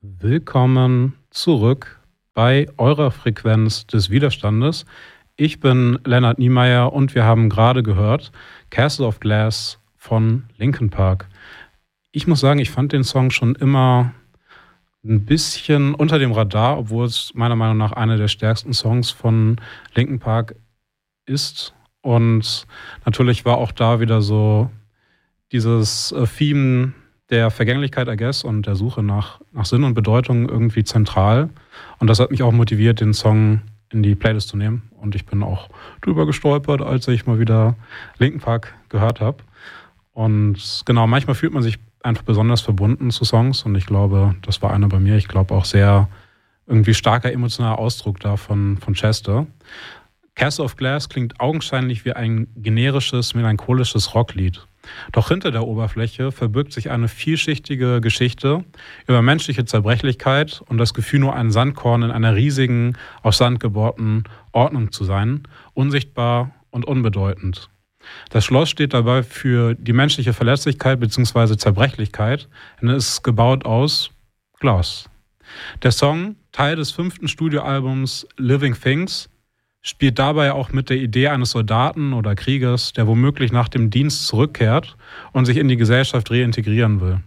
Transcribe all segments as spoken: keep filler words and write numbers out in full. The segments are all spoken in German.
Willkommen zurück bei eurer Frequenz des Widerstandes. Ich bin Lennart Niemeyer und wir haben gerade gehört Castle of Glass von Linkin Park. Ich muss sagen, ich fand den Song schon immer ein bisschen unter dem Radar, obwohl es meiner Meinung nach einer der stärksten Songs von Linkin Park ist. Und natürlich war auch da wieder so dieses äh, Theme der Vergänglichkeit, I guess, und der Suche nach, nach Sinn und Bedeutung irgendwie zentral. Und das hat mich auch motiviert, den Song in die Playlist zu nehmen. Und ich bin auch drüber gestolpert, als ich mal wieder Linkin Park gehört habe. Und genau, manchmal fühlt man sich einfach besonders verbunden zu Songs. Und ich glaube, das war einer bei mir. Ich glaube auch sehr irgendwie starker emotionaler Ausdruck da von, von Chester. Castle of Glass klingt augenscheinlich wie ein generisches, melancholisches Rocklied. Doch hinter der Oberfläche verbirgt sich eine vielschichtige Geschichte über menschliche Zerbrechlichkeit und das Gefühl, nur ein Sandkorn in einer riesigen, aus Sand gebohrten Ordnung zu sein, unsichtbar und unbedeutend. Das Schloss steht dabei für die menschliche Verletzlichkeit bzw. Zerbrechlichkeit, denn es ist gebaut aus Glas. Der Song, Teil des fünften Studioalbums Living Things, spielt dabei auch mit der Idee eines Soldaten oder Kriegers, der womöglich nach dem Dienst zurückkehrt und sich in die Gesellschaft reintegrieren will.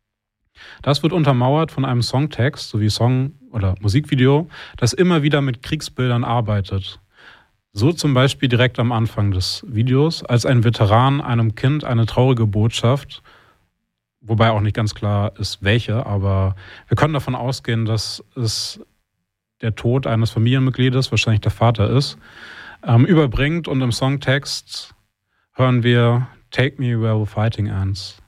Das wird untermauert von einem Songtext sowie Song- oder Musikvideo, das immer wieder mit Kriegsbildern arbeitet. So zum Beispiel direkt am Anfang des Videos, als ein Veteran einem Kind eine traurige Botschaft, wobei auch nicht ganz klar ist, welche, aber wir können davon ausgehen, dass es der Tod eines Familienmitgliedes, wahrscheinlich der Vater ist, ähm, überbringt. Und im Songtext hören wir Take Me Where the Fighting Ends.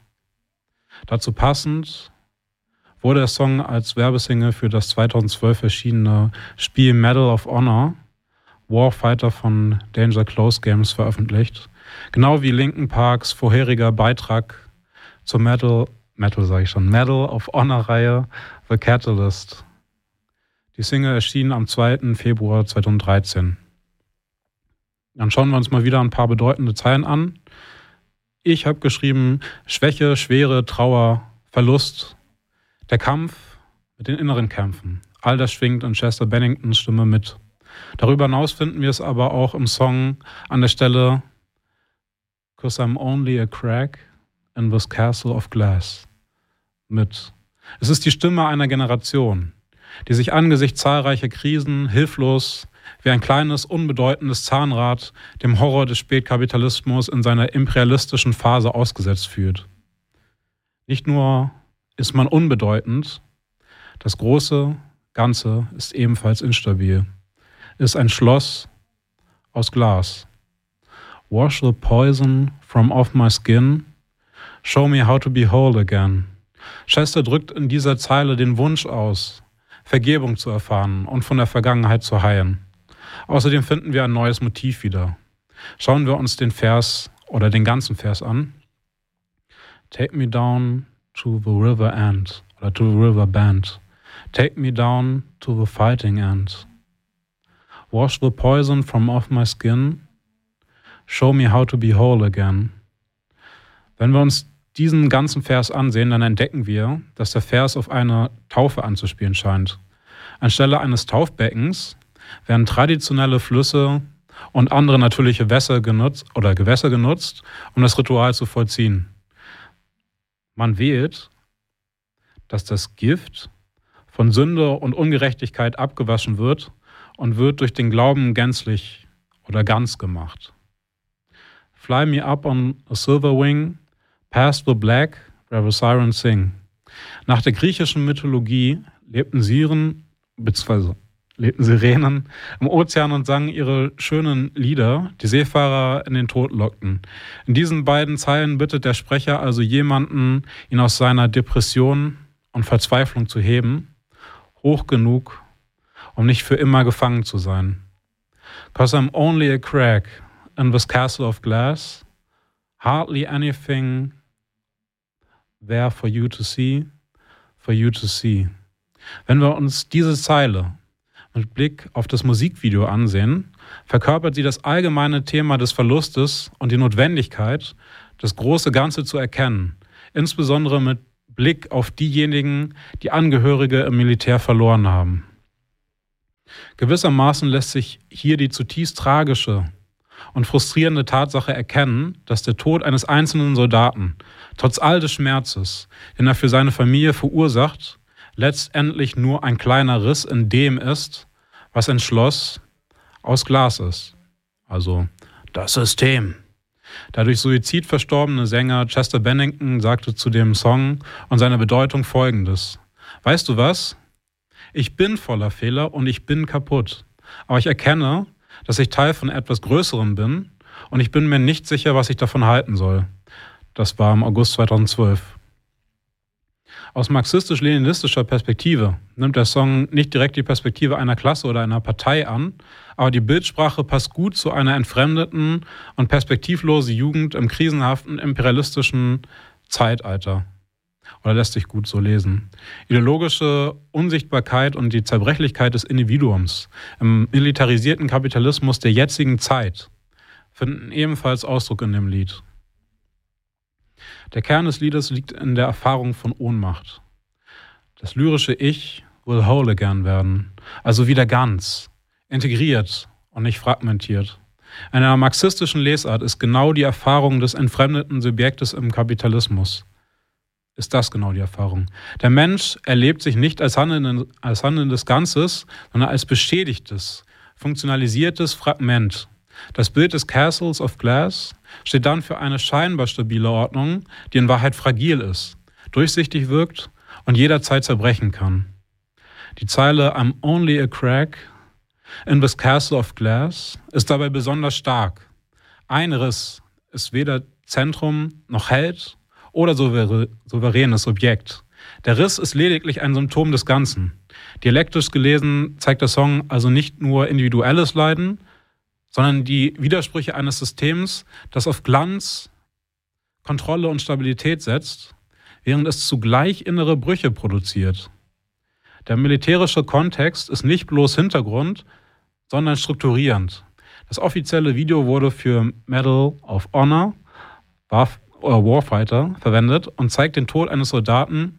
Dazu passend wurde der Song als Werbesingle für das zweitausendzwölf erschienene Spiel Medal of Honor, Warfighter von Danger Close Games, veröffentlicht. Genau wie Linkin Parks vorheriger Beitrag zur Medal, Metal sage ich schon, Medal of Honor-Reihe The Catalyst. Die Single erschien am zweiten Februar zweitausenddreizehn. Dann schauen wir uns mal wieder ein paar bedeutende Zeilen an. Ich habe geschrieben: Schwäche, Schwere, Trauer, Verlust, der Kampf mit den inneren Kämpfen. All das schwingt in Chester Benningtons Stimme mit. Darüber hinaus finden wir es aber auch im Song an der Stelle "'Cause I'm only a crack in this castle of glass" mit. Es ist die Stimme einer Generation, die sich angesichts zahlreicher Krisen hilflos wie ein kleines, unbedeutendes Zahnrad dem Horror des Spätkapitalismus in seiner imperialistischen Phase ausgesetzt fühlt. Nicht nur ist man unbedeutend, das große Ganze ist ebenfalls instabil, ist ein Schloss aus Glas. Wash the poison from off my skin, show me how to be whole again. Chester drückt in dieser Zeile den Wunsch aus, Vergebung zu erfahren und von der Vergangenheit zu heilen. Außerdem finden wir ein neues Motiv wieder. Schauen wir uns den Vers oder den ganzen Vers an. Take me down to the river end oder to the river bend. Take me down to the fighting end. Wash the poison from off my skin. Show me how to be whole again. Wenn wir uns diesen ganzen Vers ansehen, dann entdecken wir, dass der Vers auf eine Taufe anzuspielen scheint. Anstelle eines Taufbeckens werden traditionelle Flüsse und andere natürliche Wässer genutzt oder Gewässer genutzt, um das Ritual zu vollziehen. Man wählt, dass das Gift von Sünde und Ungerechtigkeit abgewaschen wird und wird durch den Glauben gänzlich oder ganz gemacht. Fly me up on a silver wing, past the black, where the sirens sing. Nach der griechischen Mythologie lebten Siren, beziehungsweise lebten Sirenen im Ozean und sangen ihre schönen Lieder, die Seefahrer in den Tod lockten. In diesen beiden Zeilen bittet der Sprecher also jemanden, ihn aus seiner Depression und Verzweiflung zu heben, hoch genug, um nicht für immer gefangen zu sein. "'Cause I'm only a crack in this castle of glass, hardly anything there for you to see, for you to see." Wenn wir uns diese Zeile mit Blick auf das Musikvideo ansehen, verkörpert sie das allgemeine Thema des Verlustes und die Notwendigkeit, das große Ganze zu erkennen, insbesondere mit Blick auf diejenigen, die Angehörige im Militär verloren haben. Gewissermaßen lässt sich hier die zutiefst tragische und frustrierende Tatsache erkennen, dass der Tod eines einzelnen Soldaten, trotz all des Schmerzes, den er für seine Familie verursacht, letztendlich nur ein kleiner Riss in dem ist, was ein Schloss aus Glas ist. Also das System. Der durch Suizid verstorbene Sänger Chester Bennington sagte zu dem Song und seiner Bedeutung Folgendes: Weißt du was? Ich bin voller Fehler und ich bin kaputt. Aber ich erkenne, dass ich Teil von etwas Größerem bin und ich bin mir nicht sicher, was ich davon halten soll. Das war im August zweitausendzwölf. Aus marxistisch-leninistischer Perspektive nimmt der Song nicht direkt die Perspektive einer Klasse oder einer Partei an, aber die Bildsprache passt gut zu einer entfremdeten und perspektivlosen Jugend im krisenhaften imperialistischen Zeitalter. Oder lässt sich gut so lesen. Ideologische Unsichtbarkeit und die Zerbrechlichkeit des Individuums im militarisierten Kapitalismus der jetzigen Zeit finden ebenfalls Ausdruck in dem Lied. Der Kern des Liedes liegt in der Erfahrung von Ohnmacht. Das lyrische Ich will whole again werden, also wieder ganz, integriert und nicht fragmentiert. In einer marxistischen Lesart ist genau die Erfahrung des entfremdeten Subjektes im Kapitalismus. Ist das genau die Erfahrung? Der Mensch erlebt sich nicht als handelndes, als handelndes Ganzes, sondern als beschädigtes, funktionalisiertes Fragment. Das Bild des Castles of Glass steht dann für eine scheinbar stabile Ordnung, die in Wahrheit fragil ist, durchsichtig wirkt und jederzeit zerbrechen kann. Die Zeile I'm only a crack in this castle of glass ist dabei besonders stark. Ein Riss ist weder Zentrum noch Held oder souveränes Subjekt. Der Riss ist lediglich ein Symptom des Ganzen. Dialektisch gelesen zeigt der Song also nicht nur individuelles Leiden, sondern die Widersprüche eines Systems, das auf Glanz, Kontrolle und Stabilität setzt, während es zugleich innere Brüche produziert. Der militärische Kontext ist nicht bloß Hintergrund, sondern strukturierend. Das offizielle Video wurde für Medal of Honor, Warfighter, verwendet und zeigt den Tod eines Soldaten,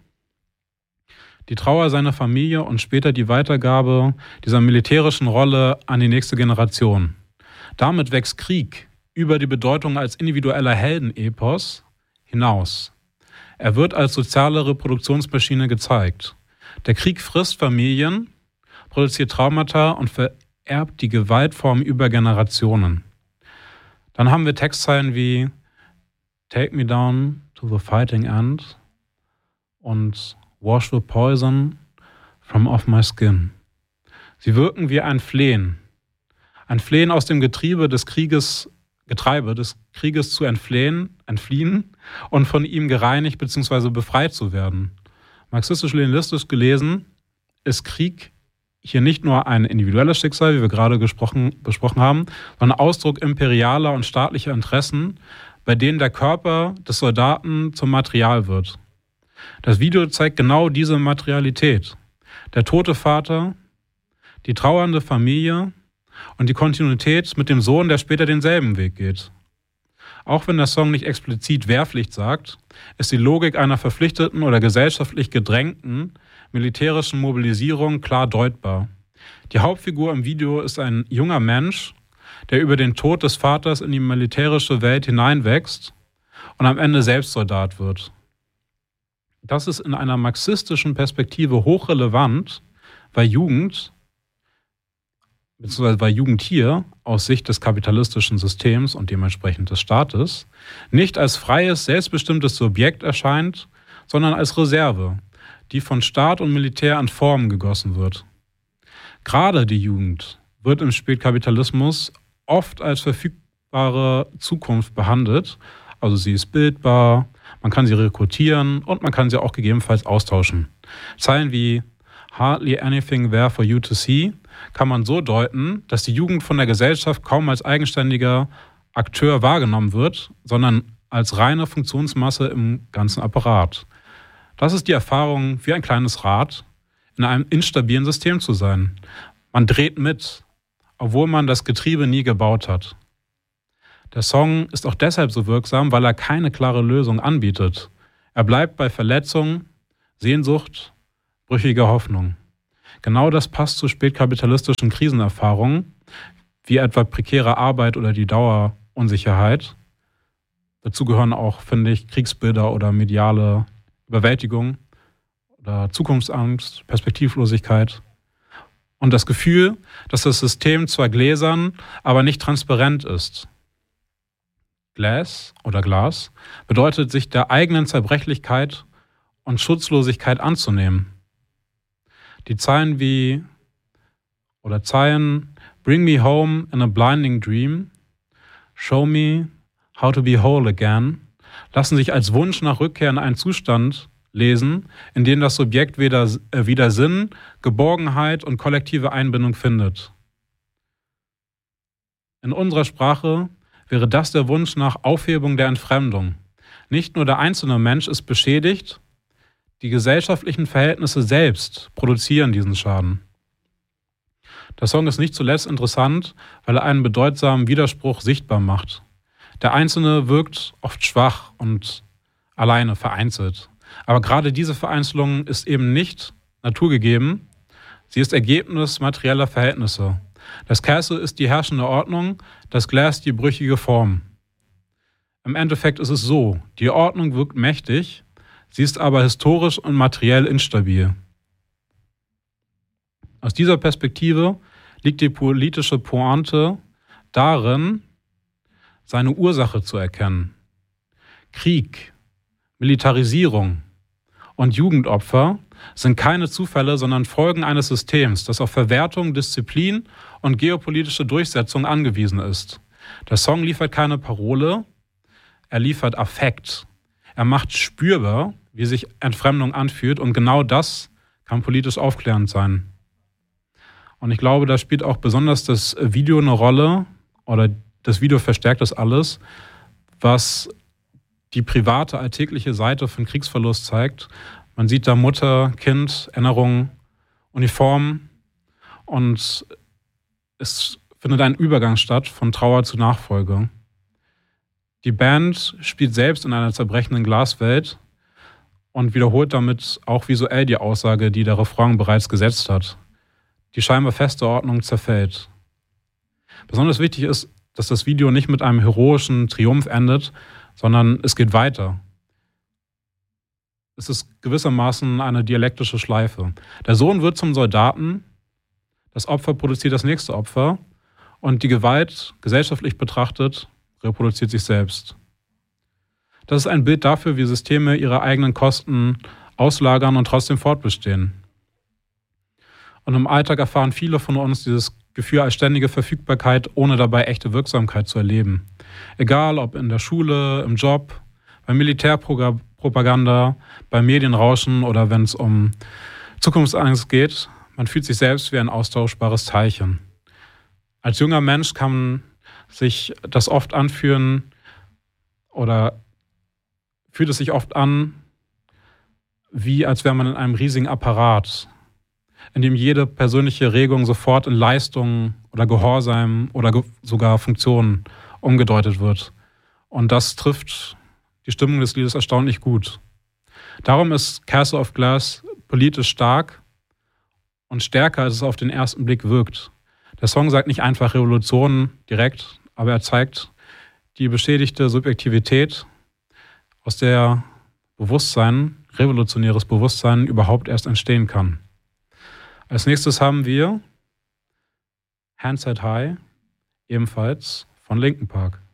die Trauer seiner Familie und später die Weitergabe dieser militärischen Rolle an die nächste Generation. Damit wächst Krieg über die Bedeutung als individueller Heldenepos hinaus. Er wird als soziale Reproduktionsmaschine gezeigt. Der Krieg frisst Familien, produziert Traumata und vererbt die Gewaltform über Generationen. Dann haben wir Textzeilen wie Take me down to the fighting end und Wash the poison from off my skin. Sie wirken wie ein Flehen. Ein Flehen aus dem Getriebe des Krieges, Getreibe des Krieges zu entflehen, entfliehen und von ihm gereinigt bzw. befreit zu werden. Marxistisch-leninistisch gelesen ist Krieg hier nicht nur ein individuelles Schicksal, wie wir gerade gesprochen, besprochen haben, sondern Ausdruck imperialer und staatlicher Interessen, bei denen der Körper des Soldaten zum Material wird. Das Video zeigt genau diese Materialität. Der tote Vater, die trauernde Familie und die Kontinuität mit dem Sohn, der später denselben Weg geht. Auch wenn der Song nicht explizit Wehrpflicht sagt, ist die Logik einer verpflichteten oder gesellschaftlich gedrängten militärischen Mobilisierung klar deutbar. Die Hauptfigur im Video ist ein junger Mensch, der über den Tod des Vaters in die militärische Welt hineinwächst und am Ende selbst Soldat wird. Das ist in einer marxistischen Perspektive hochrelevant, weil Jugend, beziehungsweise weil Jugend hier aus Sicht des kapitalistischen Systems und dementsprechend des Staates nicht als freies, selbstbestimmtes Subjekt erscheint, sondern als Reserve, die von Staat und Militär an Formen gegossen wird. Gerade die Jugend wird im Spätkapitalismus oft als verfügbare Zukunft behandelt, also sie ist bildbar, man kann sie rekrutieren und man kann sie auch gegebenenfalls austauschen. Zeilen wie Hardly anything there for you to see kann man so deuten, dass die Jugend von der Gesellschaft kaum als eigenständiger Akteur wahrgenommen wird, sondern als reine Funktionsmasse im ganzen Apparat. Das ist die Erfahrung, wie ein kleines Rad in einem instabilen System zu sein. Man dreht mit, obwohl man das Getriebe nie gebaut hat. Der Song ist auch deshalb so wirksam, weil er keine klare Lösung anbietet. Er bleibt bei Verletzung, Sehnsucht, brüchige Hoffnung. Genau das passt zu spätkapitalistischen Krisenerfahrungen, wie etwa prekäre Arbeit oder die Dauerunsicherheit. Dazu gehören auch, finde ich, Kriegsbilder oder mediale Überwältigung oder Zukunftsangst, Perspektivlosigkeit. Und das Gefühl, dass das System zwar gläsern, aber nicht transparent ist. Glass oder Glas bedeutet, sich der eigenen Zerbrechlichkeit und Schutzlosigkeit anzunehmen. Die Zeilen wie, oder Zeilen, Bring me home in a blinding dream, show me how to be whole again, lassen sich als Wunsch nach Rückkehr in einen Zustand lesen, in dem das Subjekt wieder, äh, wieder Sinn, Geborgenheit und kollektive Einbindung findet. In unserer Sprache wäre das der Wunsch nach Aufhebung der Entfremdung. Nicht nur der einzelne Mensch ist beschädigt, die gesellschaftlichen Verhältnisse selbst produzieren diesen Schaden. Der Song ist nicht zuletzt interessant, weil er einen bedeutsamen Widerspruch sichtbar macht. Der Einzelne wirkt oft schwach und alleine, vereinzelt. Aber gerade diese Vereinzelung ist eben nicht naturgegeben, sie ist Ergebnis materieller Verhältnisse. Das Castle ist die herrschende Ordnung, das Glass die brüchige Form. Im Endeffekt ist es so, die Ordnung wirkt mächtig, sie ist aber historisch und materiell instabil. Aus dieser Perspektive liegt die politische Pointe darin, seine Ursache zu erkennen. Krieg, Militarisierung und Jugendopfer sind keine Zufälle, sondern Folgen eines Systems, das auf Verwertung, Disziplin und geopolitische Durchsetzung angewiesen ist. Der Song liefert keine Parole, er liefert Affekt. Er macht spürbar, wie sich Entfremdung anfühlt, und genau das kann politisch aufklärend sein. Und ich glaube, da spielt auch besonders das Video eine Rolle, oder das Video verstärkt das alles, was die private, alltägliche Seite von Kriegsverlust zeigt. Man sieht da Mutter, Kind, Erinnerung, Uniform, und es findet ein Übergang statt von Trauer zu Nachfolge. Die Band spielt selbst in einer zerbrechenden Glaswelt und wiederholt damit auch visuell die Aussage, die der Refrain bereits gesetzt hat. Die scheinbar feste Ordnung zerfällt. Besonders wichtig ist, dass das Video nicht mit einem heroischen Triumph endet, sondern es geht weiter. Es ist gewissermaßen eine dialektische Schleife. Der Sohn wird zum Soldaten, das Opfer produziert das nächste Opfer und die Gewalt, gesellschaftlich betrachtet, reproduziert sich selbst. Das ist ein Bild dafür, wie Systeme ihre eigenen Kosten auslagern und trotzdem fortbestehen. Und im Alltag erfahren viele von uns dieses Gefühl als ständige Verfügbarkeit, ohne dabei echte Wirksamkeit zu erleben. Egal ob in der Schule, im Job, bei Militärpropaganda, beim Medienrauschen oder wenn es um Zukunftsangst geht, man fühlt sich selbst wie ein austauschbares Teilchen. Als junger Mensch kann sich das oft anfühlen oder fühlt es sich oft an, wie als wäre man in einem riesigen Apparat, in dem jede persönliche Regung sofort in Leistung oder Gehorsam oder ge- sogar Funktionen umgedeutet wird. Und das trifft die Stimmung des Liedes erstaunlich gut. Darum ist Castle of Glass politisch stark und stärker, als es auf den ersten Blick wirkt. Der Song sagt nicht einfach Revolution direkt, aber er zeigt die beschädigte Subjektivität, aus der Bewusstsein, revolutionäres Bewusstsein überhaupt erst entstehen kann. Als nächstes haben wir Hands Held High, ebenfalls von Linkin Park.